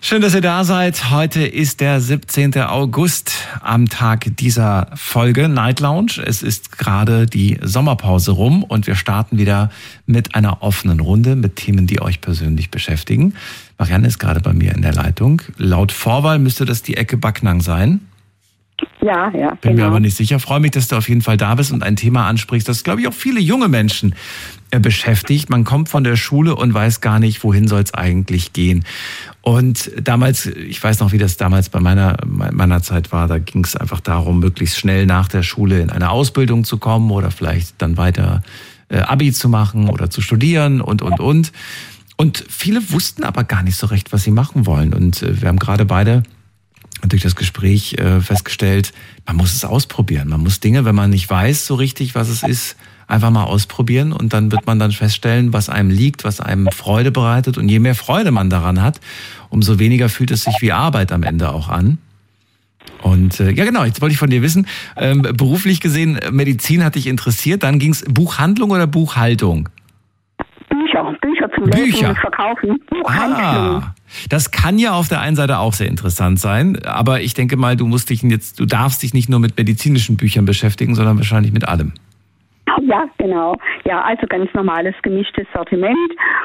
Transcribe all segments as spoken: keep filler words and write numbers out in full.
Schön, dass ihr da seid. Heute ist der siebzehnten August, am Tag dieser Folge Night Lounge. Es ist gerade die Sommerpause rum und wir starten wieder mit einer offenen Runde mit Themen, die euch persönlich beschäftigen. Marianne ist gerade bei mir in der Leitung. Laut Vorwahl müsste das die Ecke Backnang sein. Ja, ja. Bin genau. mir aber nicht sicher. Freue mich, dass du auf jeden Fall da bist und ein Thema ansprichst, das, glaube ich, auch viele junge Menschen äh, beschäftigt. Man kommt von der Schule und weiß gar nicht, wohin soll es eigentlich gehen. Und damals, ich weiß noch, wie das damals bei meiner, meiner Zeit war, da ging es einfach darum, möglichst schnell nach der Schule in eine Ausbildung zu kommen oder vielleicht dann weiter äh, Abi zu machen oder zu studieren und, und, und. Und viele wussten aber gar nicht so recht, was sie machen wollen. Und äh, wir haben gerade beide durch das Gespräch äh, festgestellt, man muss es ausprobieren. Man muss Dinge, wenn man nicht weiß so richtig, was es ist, einfach mal ausprobieren und dann wird man dann feststellen, was einem liegt, was einem Freude bereitet. Und je mehr Freude man daran hat, umso weniger fühlt es sich wie Arbeit am Ende auch an. Und äh, ja genau, jetzt wollte ich von dir wissen, ähm, beruflich gesehen, Medizin hat dich interessiert, dann ging es Buchhandlung oder Buchhaltung? Bücher, Bücher zum Bücher. Lesen und Verkaufen. Buchhandlung. Ah, das kann ja auf der einen Seite auch sehr interessant sein, aber ich denke mal, du musst dich jetzt, du darfst dich nicht nur mit medizinischen Büchern beschäftigen, sondern wahrscheinlich mit allem. Ja, genau. Ja, also ganz normales gemischtes Sortiment.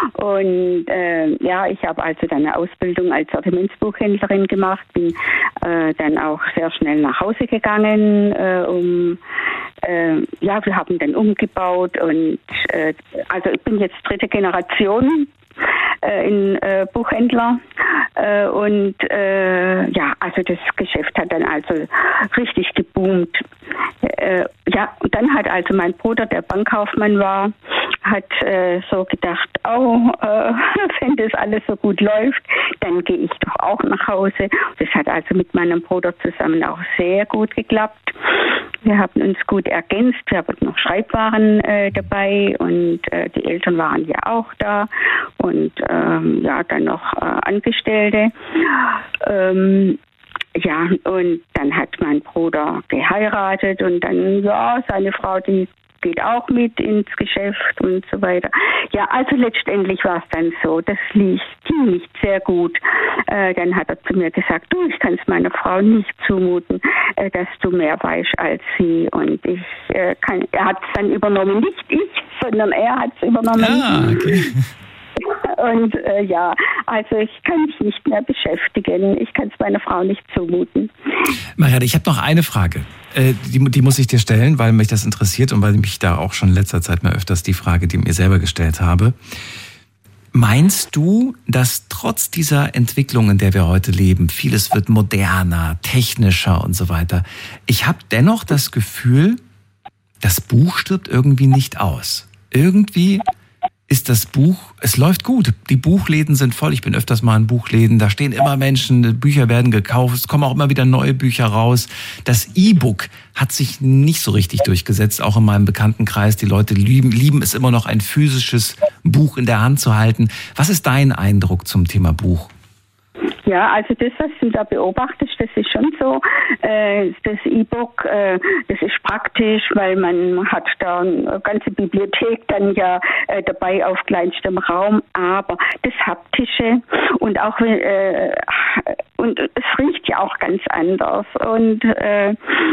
Und äh, ja, ich habe also dann eine Ausbildung als Sortimentsbuchhändlerin gemacht, bin äh, dann auch sehr schnell nach Hause gegangen, äh, um äh, ja, wir haben dann umgebaut und äh, also ich bin jetzt dritte Generation äh, in äh, Buchhändler äh, und äh, ja, also das Geschäft hat dann also richtig geboomt. Äh, ja, und dann hat also mein Bruder, der Bankkaufmann war, hat äh, so gedacht, oh, äh, wenn das alles so gut läuft, dann gehe ich doch auch nach Hause. Das hat also mit meinem Bruder zusammen auch sehr gut geklappt. Wir haben uns gut ergänzt, wir hatten noch Schreibwaren äh, dabei und äh, die Eltern waren ja auch da und ähm, ja, dann noch äh, Angestellte. Ähm, ja, und dann hat mein Bruder geheiratet und dann, ja, seine Frau, die geht auch mit ins Geschäft und so weiter. Ja, also letztendlich war es dann so, das lief nicht sehr gut. Äh, dann hat er zu mir gesagt, du, ich kann es meiner Frau nicht zumuten, äh, dass du mehr weißt als sie. Und ich äh, kann, er hat es dann übernommen, nicht ich, sondern er hat es übernommen. Ah, okay. Und äh, ja, also ich kann mich nicht mehr beschäftigen. Ich kann es meiner Frau nicht zumuten. Marianne, ich habe noch eine Frage. Äh, die, die muss ich dir stellen, weil mich das interessiert und weil ich mich da auch schon in letzter Zeit mal öfters die Frage, die mir selber gestellt habe. Meinst du, dass trotz dieser Entwicklung, in der wir heute leben, vieles wird moderner, technischer und so weiter, ich habe dennoch das Gefühl, das Buch stirbt irgendwie nicht aus. Irgendwie ist das Buch, es läuft gut. Die Buchläden sind voll. Ich bin öfters mal in Buchläden. Da stehen immer Menschen, Bücher werden gekauft. Es kommen auch immer wieder neue Bücher raus. Das E-Book hat sich nicht so richtig durchgesetzt, auch in meinem Bekanntenkreis. Die Leute lieben, lieben es immer noch, ein physisches Buch in der Hand zu halten. Was ist dein Eindruck zum Thema Buch? Ja, also das, was du da beobachtest, das ist schon so. Äh, das E-Book, äh, das ist praktisch, weil man hat da eine ganze Bibliothek dann ja äh, dabei auf kleinstem Raum. Aber das Haptische und auch äh, und es riecht ja auch ganz anders. Und äh,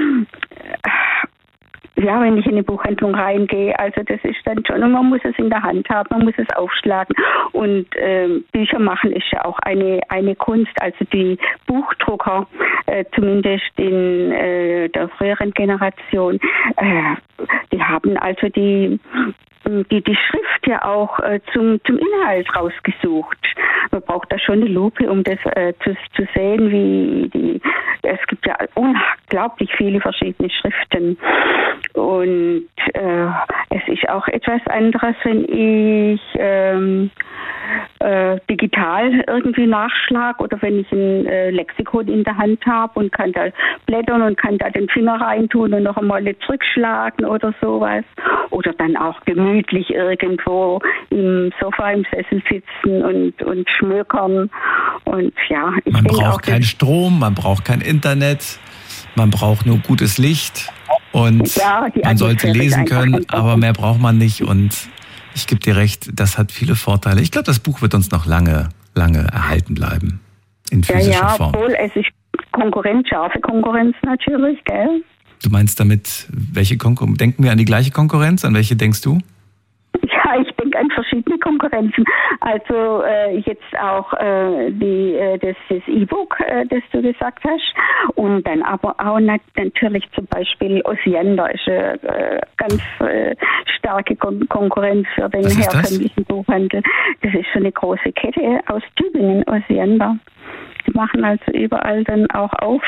ja, wenn ich in eine Buchhandlung reingehe, also das ist dann schon, und man muss es in der Hand haben, man muss es aufschlagen. Und äh, Bücher machen ist ja auch eine eine Kunst, also die Buchdrucker, äh, zumindest in äh, der früheren Generation, äh, die haben also die die, die Schrift ja auch äh, zum, zum Inhalt rausgesucht. Man braucht da schon eine Lupe, um das äh, zu, zu sehen, wie die, es gibt ja unglaublich viele verschiedene Schriften. Und äh, es ist auch etwas anderes, wenn ich ähm, äh, digital irgendwie nachschlage oder wenn ich ein äh, Lexikon in der Hand habe und kann da blättern und kann da den Finger reintun und noch einmal zurückschlagen oder sowas. Oder dann auch gemütlich irgendwo im Sofa, im Sessel sitzen und, und schmökern. Und ja, ich man denke braucht auch, keinen Strom, man braucht kein Internet, man braucht nur gutes Licht und ja, man sollte lesen können, aber mehr braucht man nicht. Und ich gebe dir recht, das hat viele Vorteile. Ich glaube, das Buch wird uns noch lange, lange erhalten bleiben. In physischer ja, ja, Form. Obwohl es ist Konkurrenz, scharfe Konkurrenz natürlich, gell? Du meinst damit, welche Konkurrenz? Denken wir an die gleiche Konkurrenz? An welche denkst du? Ja, ich denke an verschiedene Konkurrenzen. Also äh, jetzt auch äh, die, äh, das, das E-Book, äh, das du gesagt hast. Und dann aber auch nat- natürlich zum Beispiel Osiander ist eine äh, ganz äh, starke Kon- Konkurrenz für den Was ist das? herkömmlichen Buchhandel. Das ist so eine große Kette aus Tübingen, Osiander. Die machen also überall dann auch auf.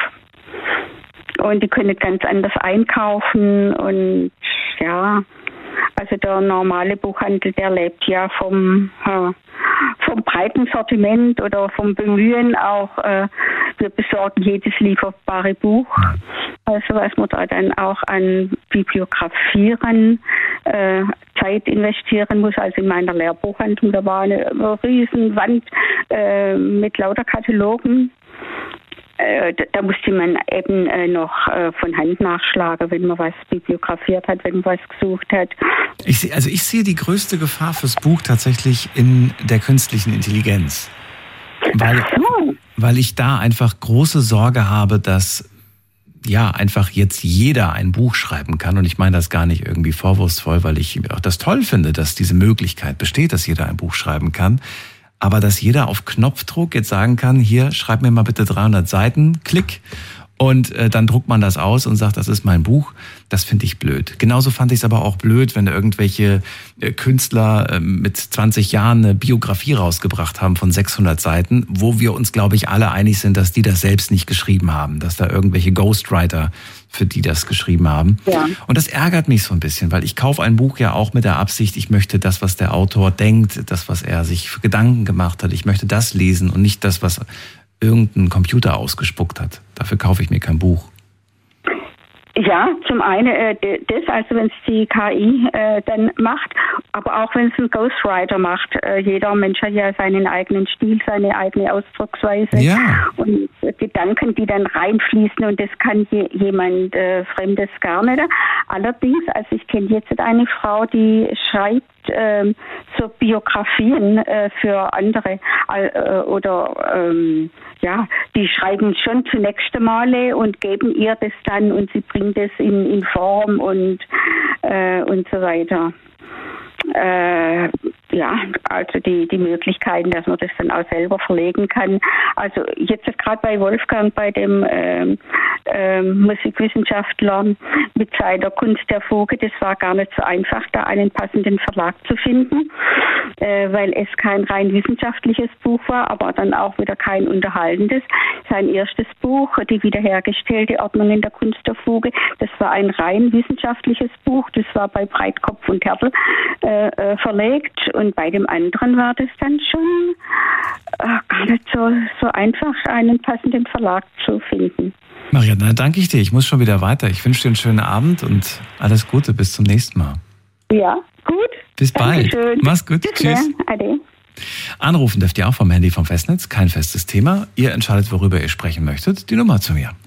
Und die können ganz anders einkaufen und ja, also der normale Buchhandel, der lebt ja vom, äh, vom breiten Sortiment oder vom Bemühen auch, äh, wir besorgen jedes lieferbare Buch. Also was man da dann auch an Bibliografieren, äh, Zeit investieren muss. Also in meiner Lehrbuchhandlung, da war eine, eine riesen Wand äh, mit lauter Katalogen. Da, da musste man eben äh, noch äh, von Hand nachschlagen, wenn man was bibliografiert hat, wenn man was gesucht hat. Ich sehe, also ich sehe die größte Gefahr fürs Buch tatsächlich in der künstlichen Intelligenz. Weil, weil ich da einfach große Sorge habe, dass ja einfach jetzt jeder ein Buch schreiben kann. Und ich meine das gar nicht irgendwie vorwurfsvoll, weil ich auch das toll finde, dass diese Möglichkeit besteht, dass jeder ein Buch schreiben kann. Aber dass jeder auf Knopfdruck jetzt sagen kann, hier, schreib mir mal bitte dreihundert Seiten, klick, und äh, dann druckt man das aus und sagt, das ist mein Buch, das finde ich blöd. Genauso fand ich es aber auch blöd, wenn irgendwelche äh, Künstler äh, mit zwanzig Jahren eine Biografie rausgebracht haben von sechshundert Seiten, wo wir uns, glaube ich, alle einig sind, dass die das selbst nicht geschrieben haben, dass da irgendwelche Ghostwriter für die das geschrieben haben. Ja. Und das ärgert mich so ein bisschen, weil ich kaufe ein Buch ja auch mit der Absicht, ich möchte das, was der Autor denkt, das, was er sich für Gedanken gemacht hat, ich möchte das lesen und nicht das, was irgendein Computer ausgespuckt hat. Dafür kaufe ich mir kein Buch. Ja, zum einen äh, das, also wenn es die K I äh, dann macht, aber auch wenn es ein Ghostwriter macht. Äh, jeder Mensch hat ja seinen eigenen Stil, seine eigene Ausdrucksweise Ja. und äh, Gedanken, die dann reinfließen, und das kann je, jemand äh, Fremdes gar nicht. Allerdings, also ich kenne jetzt eine Frau, die schreibt ähm, so Biografien äh, für andere äh, oder ähm, ja, die schreiben schon zunächst einmal und geben ihr das dann und sie bringt es in, in Form und äh, und so weiter. Äh, ja, also die, die Möglichkeiten, dass man das dann auch selber verlegen kann. Also jetzt gerade bei Wolfgang, bei dem ähm, ähm, Musikwissenschaftler mit seiner Kunst der Fuge, das war gar nicht so einfach, da einen passenden Verlag zu finden, äh, weil es kein rein wissenschaftliches Buch war, aber dann auch wieder kein unterhaltendes. Sein erstes Buch, die wiederhergestellte Ordnung in der Kunst der Fuge, das war ein rein wissenschaftliches Buch, das war bei Breitkopf und Hertel äh, äh, verlegt, und bei dem anderen war das dann schon äh, gar nicht so, so einfach, einen passenden Verlag zu finden. Marianne, dann danke ich dir. Ich muss schon wieder weiter. Ich wünsche dir einen schönen Abend und alles Gute. Bis zum nächsten Mal. Ja, gut. Bis bald. Dankeschön. Mach's gut. Tschüss. Tschüss. Ade. Anrufen dürft ihr auch vom Handy vom Festnetz. Kein festes Thema. Ihr entscheidet, worüber ihr sprechen möchtet. Die Nummer zu mir.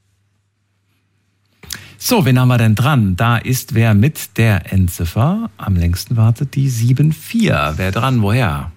So, wen haben wir denn dran? Da ist wer mit der Endziffer am längsten wartet, die sieben vier. Wer dran? Woher?